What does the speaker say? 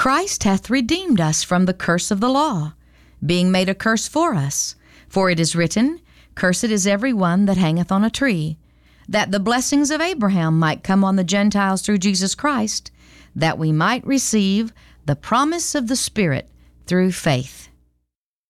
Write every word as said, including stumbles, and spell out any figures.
Christ hath redeemed us from the curse of the law, being made a curse for us. For it is written, Cursed is every one that hangeth on a tree, that the blessings of Abraham might come on the Gentiles through Jesus Christ, that we might receive the promise of the Spirit through faith.